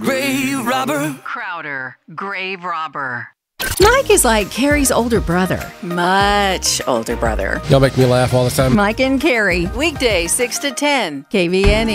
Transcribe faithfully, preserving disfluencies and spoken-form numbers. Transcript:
grave robber. Crowder, grave robber. Mike is like Carrie's older brother. Much older brother. Y'all make me laugh all the time. Mike and Carrie. Weekday, six to ten. K V N E.